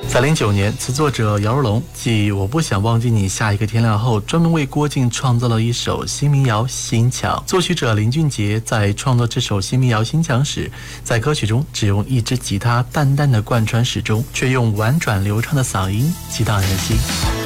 在09年，词作者姚若龙继《我不想忘记你》下一个天亮后，专门为郭靖创造了一首新民谣《心墙》。作曲者林俊杰在创作这首新民谣《心墙》时，在歌曲中只用一支吉他淡淡的贯穿始终，却用婉转流畅的嗓音激荡人心。